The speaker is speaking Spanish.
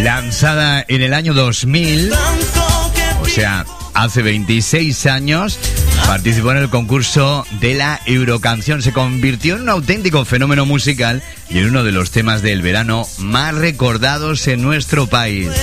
Lanzada en el año 2000, o sea, hace 26 años, participó en el concurso de la Eurocanción. Se convirtió en un auténtico fenómeno musical y en uno de los temas del verano más recordados en nuestro país.